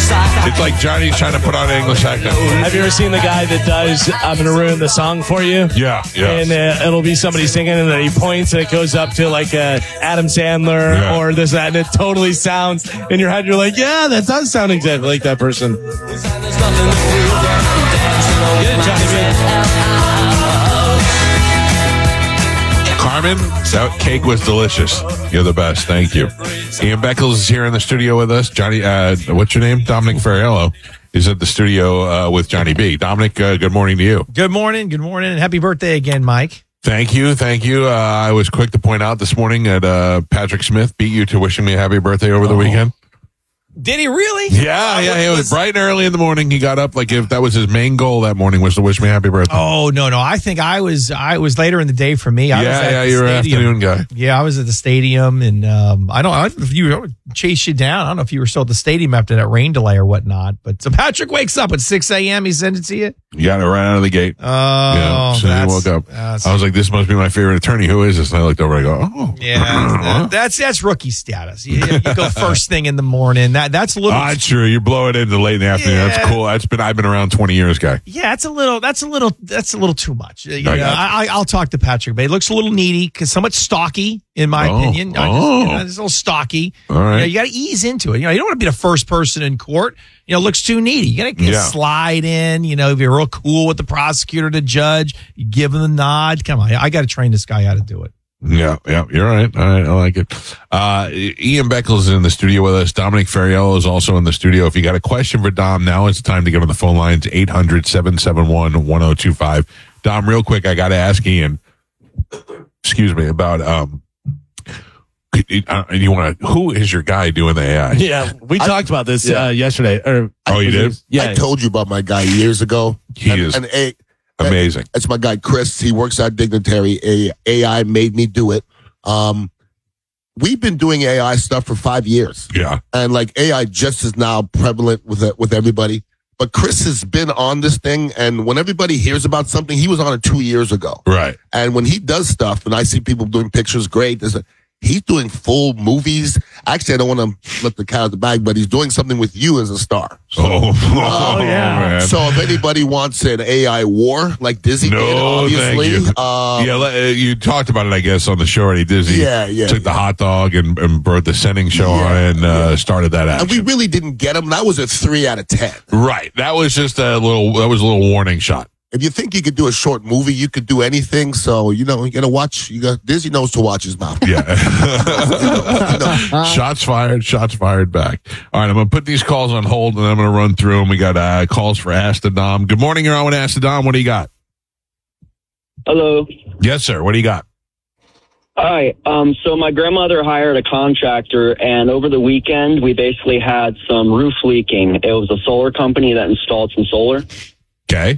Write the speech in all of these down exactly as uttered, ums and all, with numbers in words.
It's like Johnny's trying to put on an English accent. Have you ever seen the guy that does I'm going to ruin the song for you? Yeah, yeah. And uh, it'll be somebody singing and then he points and it goes up to like uh, Adam Sandler Yeah. or this, that, and it totally sounds in your head. You're like, yeah, that does sound exactly like that person. Get it, Johnny B. Carmen, that cake was delicious. You're the best. Thank you. Ian Beckles is here in the studio with us. Johnny, uh, what's your name? Dominic Ferriello is at the studio uh, with Johnny B. Dominic, uh, good morning to you. Good morning. Good morning. And happy birthday again, Mike. Thank you. Thank you. Uh, I was quick to point out this morning that uh, Patrick Smith beat you to wishing me a happy birthday over the Oh. weekend. Did he really? Yeah, yeah. It was bright and early in the morning. He got up like if that was his main goal that morning was to wish me happy birthday. Oh, no, no. I think I was I was later in the day for me. I was yeah, at yeah. the You're an stadium. afternoon guy. Yeah, I was at the stadium, and um, I don't I don't know if you chased you down. I don't know if you were still at the stadium after that rain delay or whatnot. But so Patrick wakes up at six a.m. He sent it to you? You got it right out of the gate. Oh, yeah, so he that's, woke up. that's- I was like, "This must be my favorite attorney. Who is this?" And I looked over. I go, "Oh, yeah, that- that's that's rookie status. You, you go first thing in the morning. That That's a little... Ah, true. You blow it into late in the afternoon. Yeah. That's cool. That's been I've been around twenty years, guy. Yeah, that's a little. That's a little. That's a little too much. You know, I got I, I, I'll talk to Patrick, but he looks a little needy, because somewhat stocky, in my Oh, opinion. I just, oh. you know, it's a little stocky. All right. You, know, you got to ease into it. You know, you don't want to be the first person in court. You know, looks too needy. You got to Yeah. slide in. You know, if you're real cool with the prosecutor, the judge, you give him the nod. Come on, I got to train this guy how to do it. Yeah, yeah, you're right. All right, I like it. Uh, Ian Beckles is in the studio with us. Dominic Ferriello is also in the studio. If you got a question for Dom, now is the time to get on the phone lines, eight hundred, seven seven one, one oh two five. Dom, real quick, I got to ask Ian, excuse me, about, um, uh, you want to, who is your guy doing the A I? Yeah, we I- talk about this yeah. uh, yesterday. Or, Oh, you did? Yeah. I told you about my guy years ago. He and, is and a, amazing. That's my guy, Chris. He works at Dignitary. A, AI made me do it. Um, we've been doing A I stuff for five years. Yeah. And like A I just is now prevalent with it, with everybody. But Chris has been on this thing. And when everybody hears about something, he was on it two years ago. Right. And when he does stuff, and I see people doing pictures, great. There's a, he's doing full movies. Actually, I don't want to let the cat out of the bag, but he's doing something with you as a star. So, Oh, oh, yeah. man. so if anybody wants an A I war like Disney No, did, obviously, thank you. um, yeah, le- uh, you talked about it, I guess, on the show already. Disney Yeah, yeah, took the yeah. hot dog and, and brought the sending show Yeah, on and uh, started that and action. we really didn't get him. That was a three out of ten. right. That was just a little. That was a little warning shot. If you think you could do a short movie, you could do anything. So you know, you gotta watch. You got Disney knows to watch his mouth. Yeah. You know, Shots fired. Shots fired back. All right. I'm gonna put these calls on hold and I'm gonna run through them. We got uh, calls for Ask the Dom. Good morning. You're on with Ask the Dom. What do you got? Hello. Yes, sir. What do you got? All right. Um, so my grandmother hired a contractor, and over the weekend, we basically had some roof leaking. It was a solar company that installed some solar. Okay.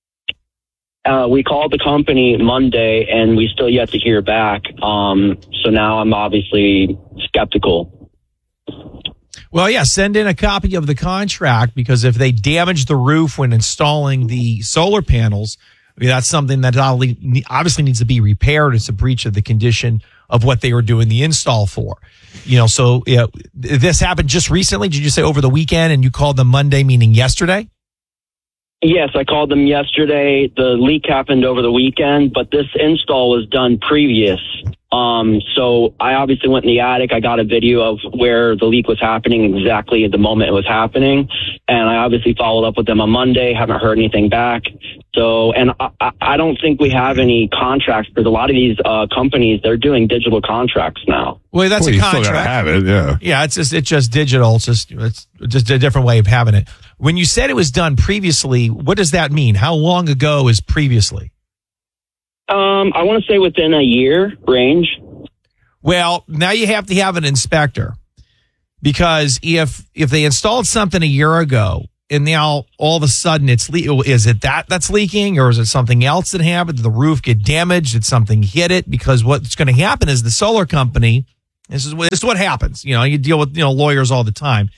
Uh, we called the company Monday, and we still yet to hear back. Um, so now I'm obviously skeptical. Well, yeah, send in a copy of the contract, because if they damage the roof when installing the solar panels, I mean, that's something that obviously needs to be repaired. It's a breach of the condition of what they were doing the install for. You know, so yeah, this happened just recently. Did you say over the weekend, and you called them Monday, meaning yesterday? Yes, I called them yesterday. The leak happened over the weekend, but this install was done previous. Um, so I obviously went in the attic. I got a video of where the leak was happening exactly at the moment it was happening. And I obviously followed up with them on Monday. Haven't heard anything back. So, and I, I don't think we have any contracts, because a lot of these uh, companies, they're doing digital contracts now. Well, that's well, a you contract. still gotta have it. Yeah. Yeah, it's just it's just digital. It's just it's just a different way of having it. When you said it was done previously, what does that mean? How long ago is previously? Um, I want to say within a year range. Well, now you have to have an inspector, because if if they installed something a year ago and now all of a sudden it's le- is it that that's leaking, or is it something else that happened? Did the roof get damaged? Did something hit it? Because what's going to happen is the solar company. This is what this is what happens. You know, you deal with you know lawyers all the time.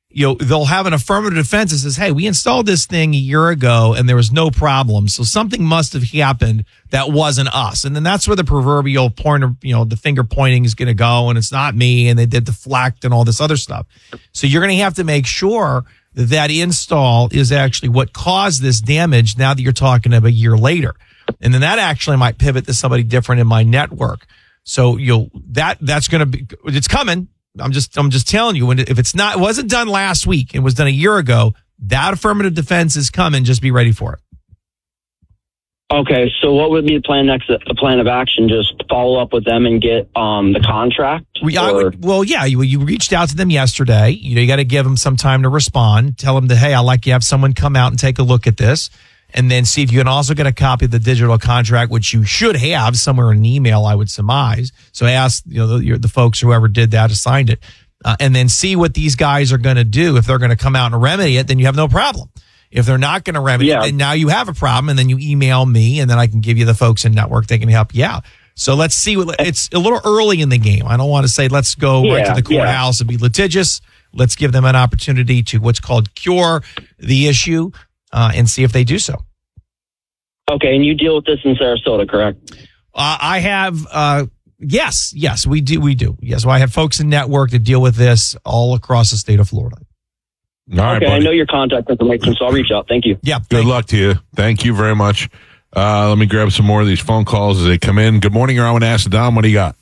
you know, they'll have an affirmative defense that says, hey, we installed this thing a year ago and there was no problem. So something must have happened that wasn't us. And then that's where the proverbial pointer, you know, the finger pointing is going to go, and it's not me, and they did deflect and all this other stuff. So you're going to have to make sure that that install is actually what caused this damage now that you're talking of a year later. And then that actually might pivot to somebody different in my network. So you'll, that, that's going to be, it's coming. I'm just, I'm just telling you, when if it's not, it wasn't done last week, it was done a year ago, that affirmative defense is coming. Just be ready for it. Okay, so what would be the plan next? A plan of action? Just follow up with them and get um the contract? We, I would, well, yeah, you, you reached out to them yesterday. You know, you got to give them some time to respond. Tell them that, hey, I'd like you to have someone come out and take a look at this, and then see if you can also get a copy of the digital contract, which you should have somewhere in an email, I would surmise. So ask, you know, the, the folks, whoever did that, assigned it, uh, and then see what these guys are going to do. If they're going to come out and remedy it, then you have no problem. If they're not going to remedy yeah. it, then now you have a problem, and then you email me, and then I can give you the folks in network. They can help you out. So let's see. What, it's a little early in the game. I don't want to say let's go yeah, right to the courthouse yeah. and be litigious. Let's give them an opportunity to what's called cure the issue uh, and see if they do so. Okay, and you deal with this in Sarasota, correct? Uh, I have, uh, yes, yes, we do, we do. Yes, well, I have folks in network that deal with this all across the state of Florida. All right, okay, buddy. I know your contact information, so I'll reach out. Thank you. Yeah. Good luck to you. Thank you very much. Uh, let me grab some more of these phone calls as they come in. Good morning, you're on with Ask the Dom. What do you got?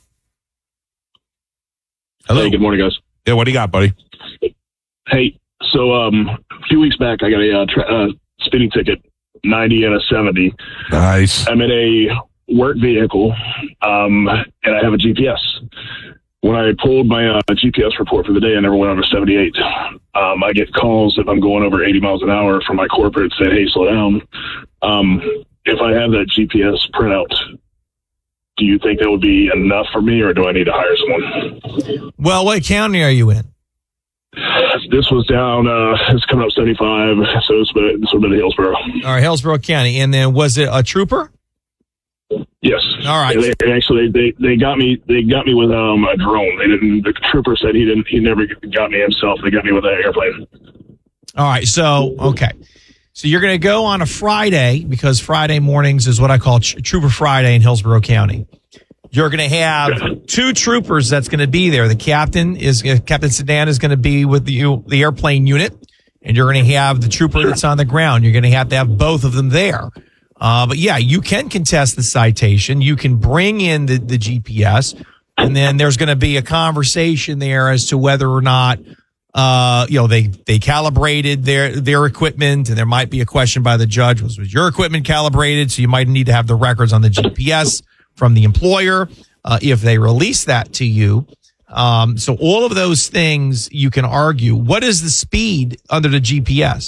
Hello. Hey, good morning, guys. Yeah, what do you got, buddy? Hey, so um, a few weeks back, I got a uh, tra- uh, speeding ticket, ninety and a seventy. Nice. I'm in a work vehicle, um, and I have a G P S. When I pulled my uh, G P S report for the day, I never went over seventy-eight. Um, I get calls if I'm going over eighty miles an hour from my corporate saying, hey, slow down. Um, if I have that G P S printout, do you think that would be enough for me, or do I need to hire someone? Well, what county are you in? This was down, uh, it's coming up seventy-five, so it's been, this would have been Hillsborough. All right, Hillsborough County. And then was it a trooper? Yes. All right. They, they actually, they, they got me. They got me with um, a drone. They didn't. The trooper said he didn't. He never got me himself. They got me with an airplane. All right. So okay. So you're going to go on a Friday, because Friday mornings is what I call Tr- Trooper Friday in Hillsborough County. You're going to have two troopers that's going to be there. The captain is uh, Captain Sedan is going to be with the the airplane unit, and you're going to have the trooper that's on the ground. You're going to have to have both of them there. Uh, but yeah, you can contest the citation. You can bring in the, the G P S, and then there's going to be a conversation there as to whether or not, uh, you know, they, they calibrated their, their equipment, and there might be a question by the judge. Was, was your equipment calibrated? So you might need to have the records on the G P S from the employer, uh, if they release that to you. Um, so all of those things you can argue. What is the speed under the G P S?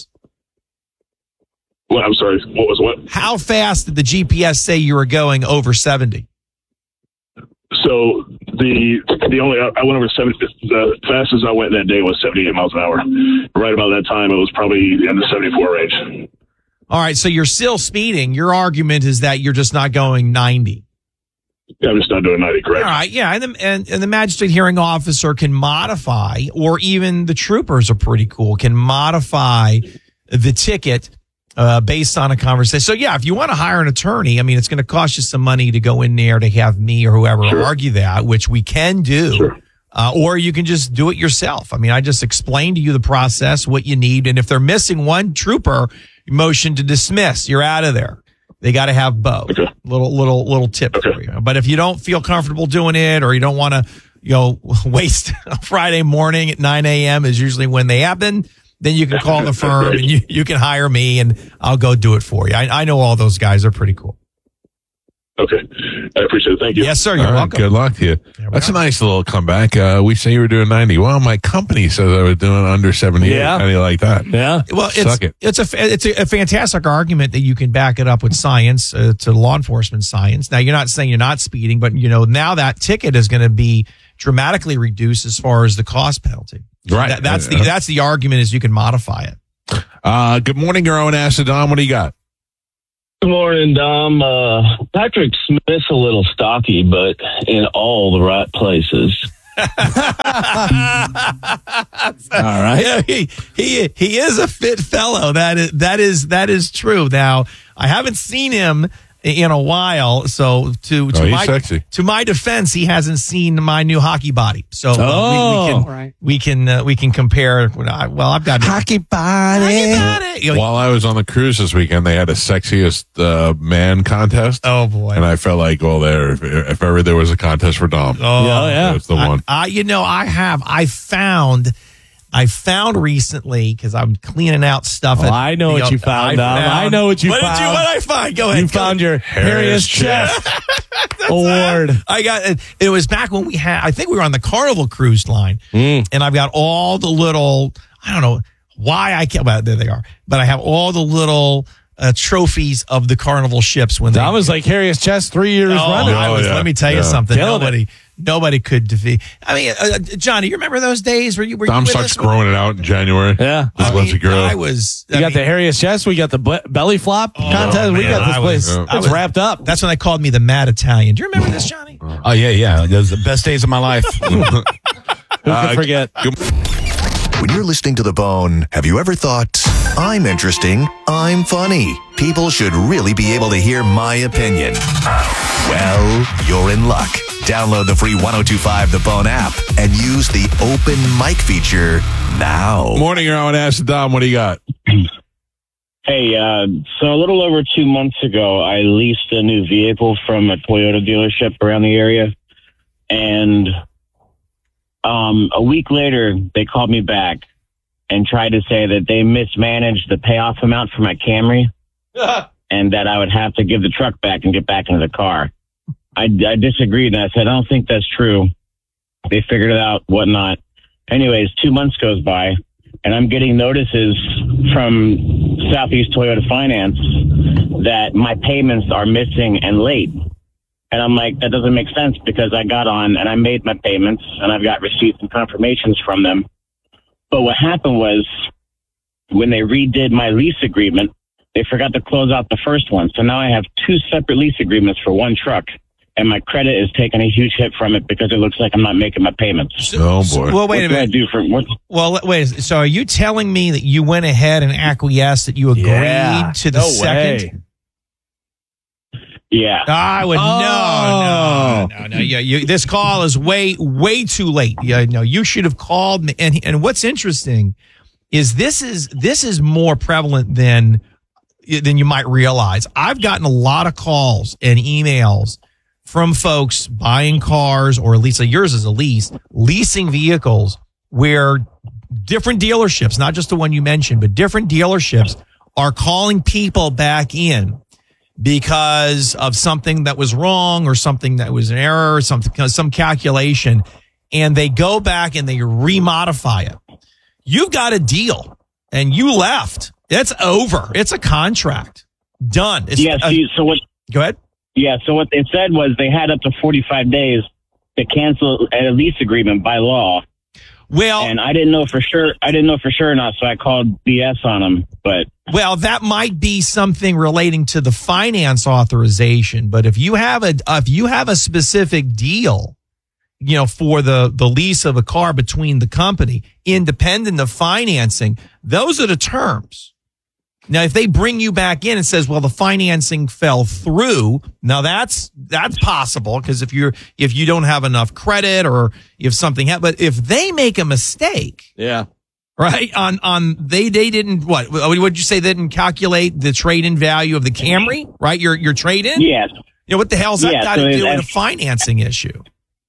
What? I'm sorry. What was what? How fast did the G P S say you were going over seventy? So the the only I went over seventy. The fastest I went that day was seventy-eight miles an hour. Right about that time, it was probably in the seventy-four range. All right, so you're still speeding. Your argument is that you're just not going ninety. Yeah, I'm just not doing ninety, correct? All right, yeah, and the, and, and the magistrate hearing officer can modify, or even the troopers are pretty cool, can modify the ticket Uh, based on a conversation. So yeah, if you want to hire an attorney, I mean, it's going to cost you some money to go in there to have me or whoever Sure. argue that, which we can do. Sure. Uh, or you can just do it yourself. I mean, I just explained to you the process, what you need. And if they're missing one trooper, motion to dismiss, you're out of there. They got to have both. Okay. Little, little, little tip Okay. for you. But if you don't feel comfortable doing it, or you don't want to, you know, waste a Friday morning at nine a.m. is usually when they happen, then you can call the firm and you, you can hire me and I'll go do it for you. I, I know all those guys are pretty cool. Okay. I appreciate it. Thank you. Yes, sir. You're All right, welcome. good luck to you. There we That's are. a nice little comeback. Uh, we say you were doing ninety. Well, my company says I was doing under seventy-eight. Yeah. How do you like that? Yeah. Well, it's Suck it. it's a it's a, a fantastic argument that you can back it up with science, uh, to law enforcement science. Now, you're not saying you're not speeding, but you know now that ticket is going to be dramatically reduced as far as the cost penalty. Right. That, that's the Uh, that's the argument, is you can modify it. Uh, good morning, your own Ask the Dom. What do you got? Good morning, Dom. Uh, Patrick Smith's a little stocky, but in all the right places. All right. Yeah, he, he he is a fit fellow. That is that is that is true. Now, I haven't seen him in a while, so to to Oh, he's my sexy. to my defense, he hasn't seen my new hockey body. So uh, Oh. we, we can Right. we can uh, we can compare. Well, I've got Hockey body. Hockey body. You know, While I was on the cruise this weekend, they had a sexiest uh, man contest. oh boy. And I felt like, well, there, if, if ever there was a contest for Dom, Oh, Yeah, yeah. that's the I, one. I, you know, I have. I found. I found recently because I'm cleaning out stuff. Oh, at- I know what you found, Dom. I know what you what Did you, found. what did I find? Go ahead. You go found ahead. your hairiest chest award. I got it. It was back when we had. I think we were on the Carnival cruise line, Mm. and I've got all the little. I don't know why I can't. Well, there they are. But I have all the little uh, trophies of the Carnival ships when they. Dom was like hairiest chest three years Oh, running. I was, yeah. let me tell you Yeah. something. Killing Nobody, nobody could defeat. I mean, uh, Johnny, you remember those days where you were Dom you with starts us? growing it out in January. Yeah. Just I lets mean, it grow. I was. You I got mean, the hairiest chest. We got the ble- belly flop contest. We man, got this I place. was- uh, I it's was- wrapped up. That's when they called me the Mad Italian. Do you remember this, Johnny? Oh, yeah, yeah. Those are the best days of my life. Who Uh, could forget? When you're listening to The Bone, have you ever thought, I'm interesting, I'm funny, people should really be able to hear my opinion? Well, you're in luck. Download the free ten twenty-five The Bone app and use the open mic feature now. Morning, you're on Ask Dom. What do you got? Hey, uh, so a little over two months ago, I leased a new vehicle from a Toyota dealership around the area. And um, a week later, they called me back and tried to say that they mismanaged the payoff amount for my Camry and that I would have to give the truck back and get back into the car. I, I disagreed, and I said, I don't think that's true. They figured it out, whatnot. Anyways, two months goes by, and I'm getting notices from Southeast Toyota Finance that my payments are missing and late. And I'm like, that doesn't make sense because I got on and I made my payments and I've got receipts and confirmations from them. But what happened was when they redid my lease agreement, they forgot to close out the first one. So now I have two separate lease agreements for one truck. And my credit is taking a huge hit from it because it looks like I'm not making my payments. Oh, boy. Well, wait a what do I minute. do for what? Well, wait. So, are you telling me that you went ahead and acquiesced that you agreed Yeah. to the No second? way. Yeah. I would Oh. no, no, no, no. Yeah, you, this call is way, way too late. Yeah, no, you should have called me. And and what's interesting is this is this is more prevalent than than you might realize. I've gotten a lot of calls and emails from folks buying cars, or at least yours is a lease, leasing vehicles where different dealerships, not just the one you mentioned, but different dealerships are calling people back in because of something that was wrong or something that was an error or something, some calculation, and they go back and they remodify it. You've got a deal and you left. It's over. It's a contract. Done. It's, Yeah. uh, See, so what? go ahead. Yeah. So what they said was they had up to forty-five days to cancel a lease agreement by law. Well, And I didn't know for sure. I didn't know for sure or not, so I called B S on them. But Well, that might be something relating to the finance authorization, but if you have a if you have a specific deal, you know, for the the lease of a car between the company, independent of financing, those are the terms. Now, if they bring you back in and says, "Well, the financing fell through," now that's that's possible because if you're if you don't have enough credit or if something happened, but if they make a mistake, Yeah. right? On on they they didn't what what would you say? They didn't calculate the trade in value of the Camry, right? Your your trade in. yes, You know what the hell's that Yeah, got so to it- do with a that's- financing issue?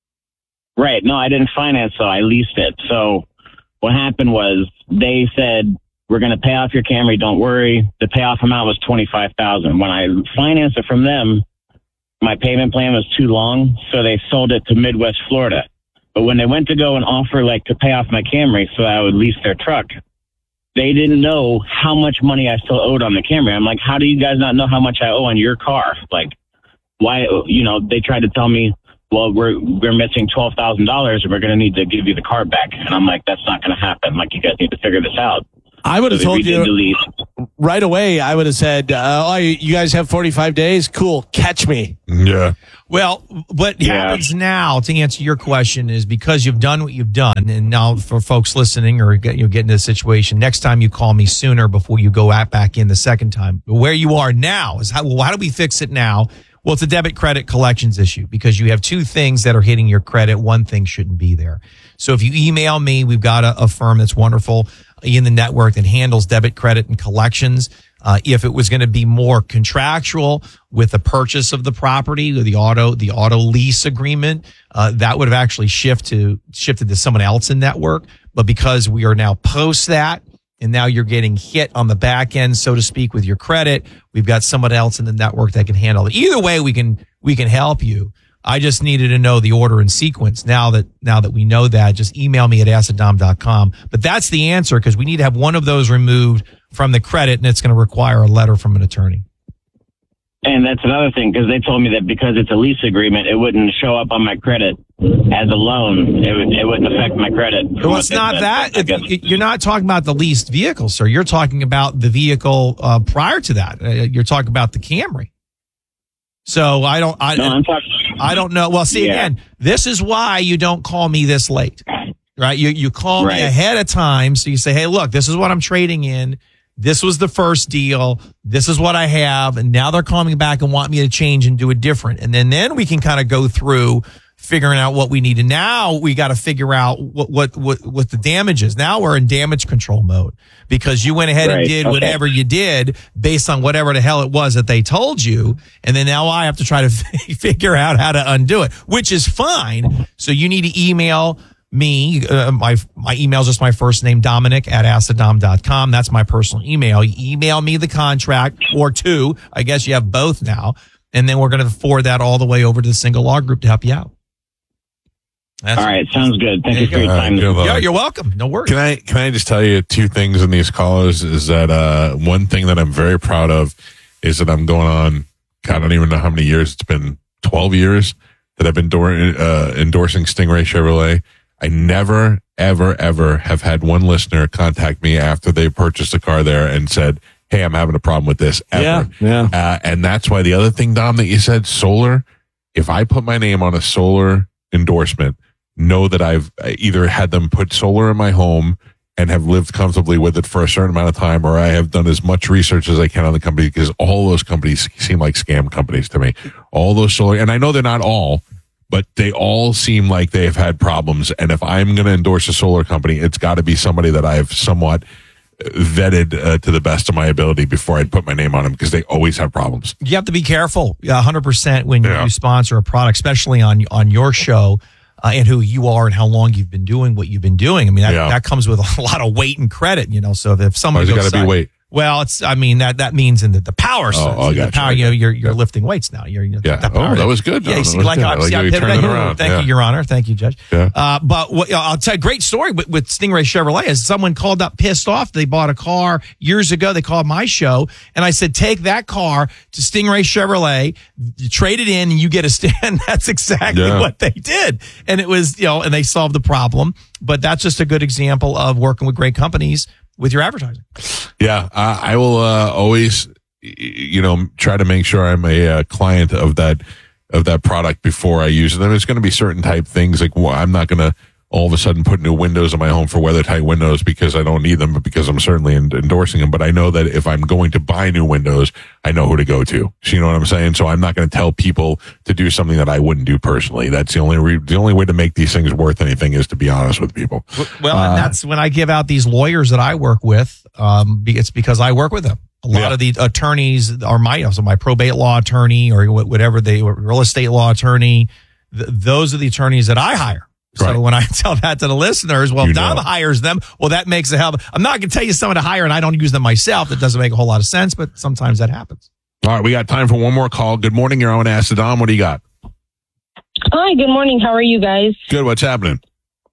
right. No, I didn't finance, so I leased it. So what happened was they said, we're going to pay off your Camry. Don't worry. The payoff amount was twenty-five thousand dollars. When I financed it from them, my payment plan was too long, so they sold it to Midwest Florida. But when they went to go and offer, like, to pay off my Camry so I would lease their truck, they didn't know how much money I still owed on the Camry. I'm like, how do you guys not know how much I owe on your car? Like, why, you know, they tried to tell me, well, we're we're missing twelve thousand dollars and we're going to need to give you the car back. And I'm like, that's not going to happen. Like, you guys need to figure this out. I would have So they told redid the you. lease. right away, I would have said, uh, oh, you guys have forty-five days? Cool. Catch me. Yeah. Well, what Yeah. happens now, to answer your question, is because you've done what you've done, and now for folks listening or get, you know, get into the situation, next time you call me sooner before you go out back in the second time. But where you are now is how, well, how do we fix it now? Well, it's a debit credit collections issue because you have two things that are hitting your credit. One thing shouldn't be there. So if you email me, we've got a, a firm that's wonderful in the network that handles debit, credit, and collections. Uh, if it was going to be more contractual with the purchase of the property or the auto, the auto lease agreement, uh, that would have actually shift to, shifted to someone else in network. But because we are now post that, and now you're getting hit on the back end, so to speak, with your credit, we've got someone else in the network that can handle it. Either way, we can, we can help you. I just needed to know the order and sequence. Now that, now that we know that, just email me at ask dom dot com. But that's the answer because we need to have one of those removed from the credit, and it's going to require a letter from an attorney. And that's another thing, because they told me that because it's a lease agreement, it wouldn't show up on my credit as a loan. It, would, it wouldn't affect my credit. Well, it's not that. It, you're not talking about the leased vehicle, sir. You're talking about the vehicle uh, prior to that. Uh, you're talking about the Camry. So I don't. I, no, I'm talking. I don't know. Well, see, Yeah. again, this is why you don't call me this late, right? You you call Right. me ahead of time, so you say, "Hey, look, this is what I'm trading in. This was the first deal. This is what I have, and now they're calling me back and want me to change and do it different." And then then we can kind of go through figuring out what we need. And now we got to figure out what what what what the damage is. Now we're in damage control mode because you went ahead Right. and did Okay. whatever you did based on whatever the hell it was that they told you. And then now I have to try to figure out how to undo it, which is fine. So you need to email me. Uh, my my email is just my first name, Dominic at ask dom dot com. That's my personal email. You email me the contract or two. I guess you have both now. And then we're going to forward that all the way over to the single law group to help you out. That's All right, sounds good. Thank There you for you your go. time. Good luck. Yeah, you're welcome. No worries. Can I can I just tell you two things in these callers? Is that uh, one thing that I'm very proud of is that I'm going on. I don't even know how many years it's been. twelve years that I've been endor- uh, endorsing Stingray Chevrolet. I never, ever, ever have had one listener contact me after they purchased a car there and said, "Hey, I'm having a problem with this." Ever. Yeah, yeah. Uh, and that's why the other thing, Dom, that you said, solar. If I put my name on a solar endorsement, know that I've either had them put solar in my home and have lived comfortably with it for a certain amount of time, or I have done as much research as I can on the company, because all those companies seem like scam companies to me. All those solar, and I know they're not all, but they all seem like they have had problems. And if I'm going to endorse a solar company, it's got to be somebody that I've somewhat vetted uh, to the best of my ability before I'd put my name on them, because they always have problems. You have to be careful, yeah, one hundred percent when Yeah. you sponsor a product, especially on on your show, uh, and who you are and how long you've been doing what you've been doing. I mean, that, Yeah. that comes with a lot of weight and credit, you know. So if somebody Why's it goes gotta be side- weight? Well, it's I mean that that means in the, the power sense. oh, I the got you, power, I you know, got you. you're you're Yeah. lifting weights now. You're, you know, Yeah. the Oh, power. that was good, Yeah, Don. you That see, was like good. I I like see, how I you pivoted turned it back. around. Thank Yeah. you, Your Honor. Thank you, Judge. Yeah. Uh, but what, I'll tell you a great story with, with Stingray Chevrolet is someone called up pissed off. They bought a car years ago. They called my show and I said, take that car to Stingray Chevrolet, you trade it in and you get a stand. That's exactly Yeah. what they did. And it was, you know, and they solved the problem. But that's just a good example of working with great companies with your advertising. Yeah, I, I will uh, always, y- you know, try to make sure I'm a uh, client of that of that product before I use it. There's going to be certain type things like, well, I'm not going to all of a sudden put new windows in my home for weather tight windows because I don't need them, but because I'm certainly en- endorsing them. But I know that if I'm going to buy new windows, I know who to go to. So you know what I'm saying? So I'm not going to tell people to do something that I wouldn't do personally. That's the only re- the only way to make these things worth anything is to be honest with people. Well, Uh, and that's when I give out these lawyers that I work with. Um, be- it's because I work with them. A lot Yeah. of the attorneys are my, so my probate law attorney or wh- whatever they, real estate law attorney. Th- those are the attorneys that I hire. So Right. when I tell that to the listeners, well, You Dom know. hires them. Well, that makes a hell of a, I'm not going to tell you someone to hire and I don't use them myself. That doesn't make a whole lot of sense, but sometimes that happens. All right, we got time for one more call. Good morning. You're on Ask the Dom. What do you got? Hi, good morning. How are you guys? Good. What's happening?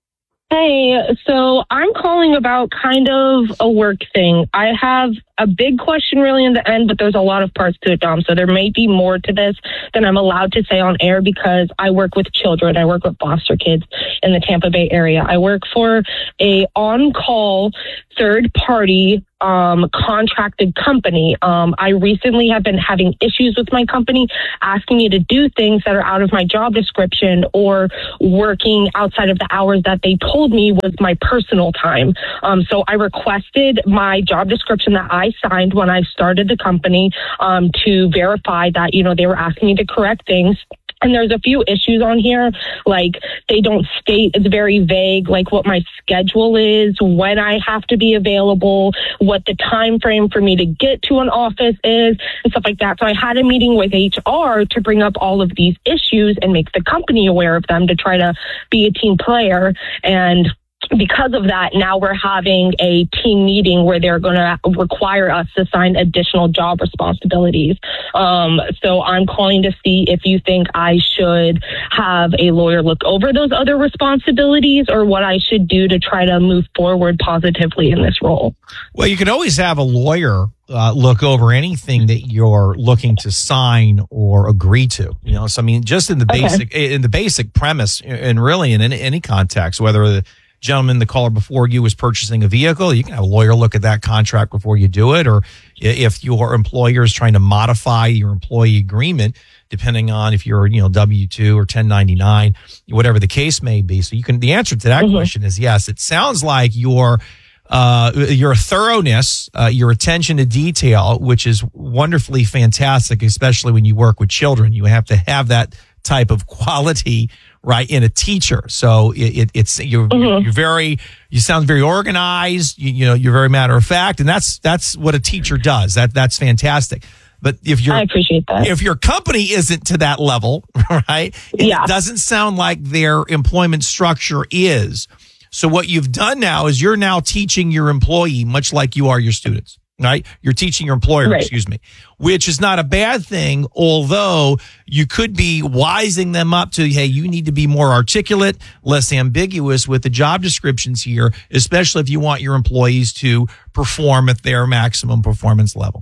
Hey, so I'm calling about kind of a work thing. I have a big question really in the end, but there's a lot of parts to it, Dom. So there may be more to this than I'm allowed to say on air because I work with children. I work with foster kids in the Tampa Bay area. I work for a on-call third party um, contracted company. Um, I recently have been having issues with my company asking me to do things that are out of my job description or working outside of the hours that they told me was my personal time. Um, so I requested my job description that I signed when I started the company um, to verify that, you know, they were asking me to correct things. And there's a few issues on here, like they don't state, it's very vague, like what my schedule is, when I have to be available, what the time frame for me to get to an office is, and stuff like that. So I had a meeting with H R to bring up all of these issues and make the company aware of them to try to be a team player. And because of that, now we're having a team meeting where they're going to require us to sign additional job responsibilities. Um, so I'm calling to see if you think I should have a lawyer look over those other responsibilities or what I should do to try to move forward positively in this role. Well, you can always have a lawyer uh, look over anything that you're looking to sign or agree to. You know, so I mean, just in the Okay. basic in the basic premise, and really in any, any context, whether the gentleman, the caller before you, was purchasing a vehicle, you can have a lawyer look at that contract before you do it. Or if your employer is trying to modify your employee agreement, depending on if you're, you know, W two or ten ninety-nine, whatever the case may be. So you can, the answer to that Mhm. question is yes. It sounds like your, uh, your thoroughness, uh, your attention to detail, which is wonderfully fantastic, especially when you work with children. You have to have that type of quality, right, in a teacher. So it, it, it's you're, Mhm. you're very, you sound very organized. You, you know, you're very matter of fact, and that's that's what a teacher does. That that's fantastic. But if you're, I appreciate that. if your company isn't to that level, right, and Yeah. it doesn't sound like their employment structure is. So what you've done now is you're now teaching your employee, much like you are your students. Right? You're teaching your employer, Right. excuse me, which is not a bad thing, although you could be wising them up to, hey, you need to be more articulate, less ambiguous with the job descriptions here, especially if you want your employees to perform at their maximum performance level.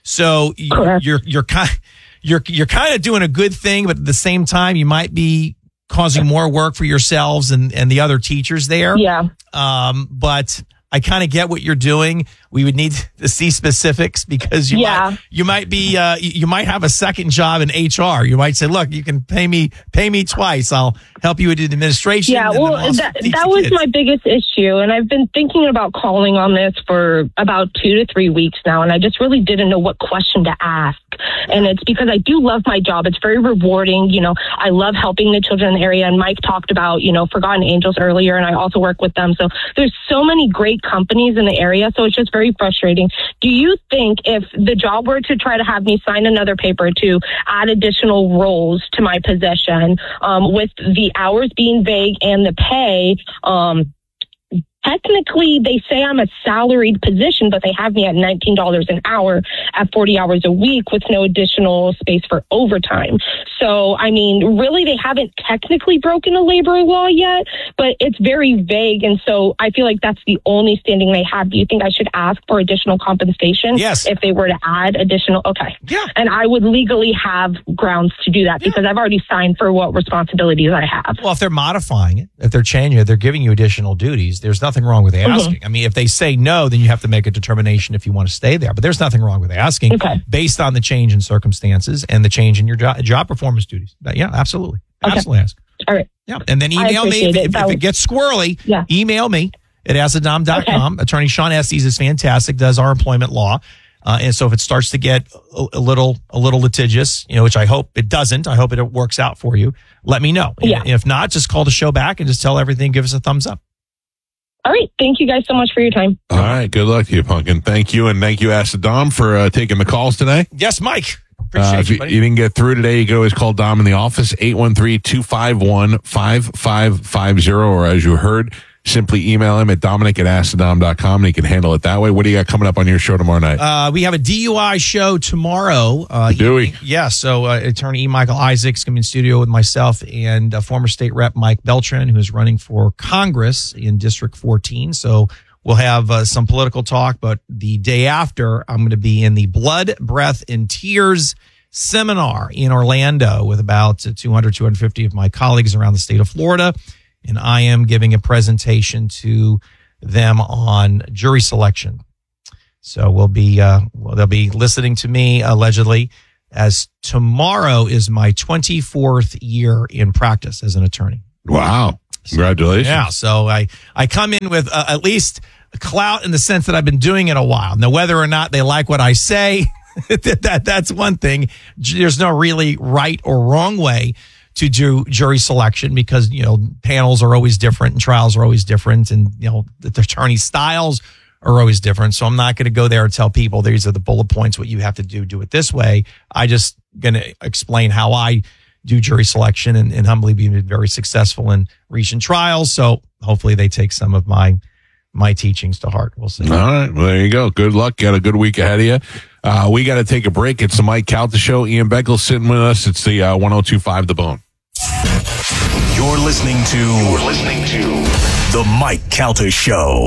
So you- Correct. you're, you're kind, you're, you're kind of doing a good thing, but at the same time, you might be causing more work for yourselves and, and the other teachers there. Yeah. Um, but I kind of get what you're doing. We would need to see specifics because you Yeah. might, you might be, uh, you you might have a second job in H R. You might say, look, you can pay me, pay me twice. I'll help you with the administration. Yeah, and then well, also that, teach that the was kids." my biggest issue. And I've been thinking about calling on this for about two to three weeks now. And I just really didn't know what question to ask. And it's because I do love my job. It's very rewarding. You know, I love helping the children in the area. And Mike talked about, you know, Forgotten Angels earlier, and I also work with them. So there's so many great companies in the area. So it's just very frustrating. Do you think if the job were to try to have me sign another paper to add additional roles to my position, um, with the hours being vague and the pay, um, technically they say I'm a salaried position, but they have me at nineteen dollars an hour at forty hours a week with no additional space for overtime. So, I mean, really they haven't technically broken a labor law yet, but it's very vague. And so I feel like that's the only standing they have. Do you think I should ask for additional compensation? Yes. If they were to add additional, okay. Yeah. And I would legally have grounds to do that because I've already signed for what responsibilities I have. Well, if they're modifying it, if they're changing it, they're giving you additional duties. There's nothing wrong with asking. I mean, if they say no, then you have to make a determination if you want to stay there. But there's nothing wrong with asking Okay. based on the change in circumstances and the change in your job, job performance duties. But yeah, absolutely. Okay. Absolutely ask. All right. Yeah. And then I email me appreciate if, it. if, That if was- it gets squirrely. Yeah. Email me at asadom dot com. Attorney Sean Estes is fantastic, does our employment law. Uh, and so if it starts to get a, a little a little litigious, you know, which I hope it doesn't, I hope it works out for you, let me know. And Yeah. if not, just call the show back and just tell everything, give us a thumbs up. All right. Thank you guys so much for your time. All right. Good luck to you, Pumpkin. Thank you. And thank you, Acid Dom, for uh, taking the calls today. Yes, Mike. Appreciate Uh, if you, you, buddy. you didn't get through today, you can always call Dom in the office, eight one three, two five one, five five five zero. Or as you heard, simply email him at Dominic at ask the dom dot com, and he can handle it that way. What do you got coming up on your show tomorrow night? Uh, we have a D U I show tomorrow. Uh, do we? Yeah. So uh, attorney E. Michael Isaacs going to be in studio with myself and uh, former state rep Mike Beltran, who is running for Congress in District fourteen. So we'll have uh, some political talk, but the day after, I'm going to be in the Blood, Breath, and Tears seminar in Orlando with about two hundred, two hundred fifty of my colleagues around the state of Florida. And I am giving a presentation to them on jury selection. So we'll be, uh, well, they'll be listening to me allegedly, as tomorrow is my twenty-fourth year in practice as an attorney. Wow. Congratulations. Yeah. So I, I come in with uh, at least a clout in the sense that I've been doing it a while. Now, whether or not they like what I say, that, that that's one thing. There's no really right or wrong way to do jury selection, because, you know, panels are always different and trials are always different, and, you know, the attorney styles are always different. So I'm not going to go there and tell people these are the bullet points, what you have to do, do it this way. I just going to explain how I do jury selection, and, and humbly being very successful in recent trials. So hopefully they take some of my, my teachings to heart. We'll see. All right. Well, there you go. Good luck. Got a good week ahead of you. Uh, we got to take a break. It's the Mike Calta Show. Ian Beckles sitting with us. It's the uh, one oh two point five The Bone. You're listening to, You're listening to The Mike Calta Show.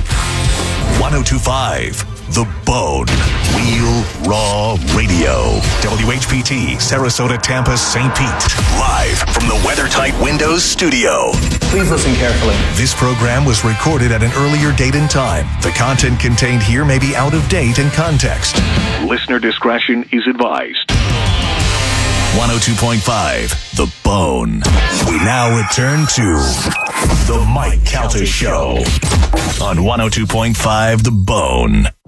one oh two point five The Bone. Real Raw Radio. W H P T, Sarasota, Tampa, Saint Pete. Live from the WeatherTight Windows studio. Please listen carefully. This program was recorded at an earlier date and time. The content contained here may be out of date in context. Listener discretion is advised. one oh two point five The Bone. We now return to The Mike Calta Show on one oh two point five The Bone.